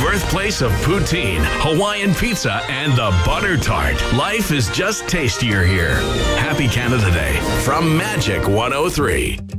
birthplace of poutine, Hawaiian pizza, and the butter tart. Life is just tastier here. Happy Canada Day from Magic 103.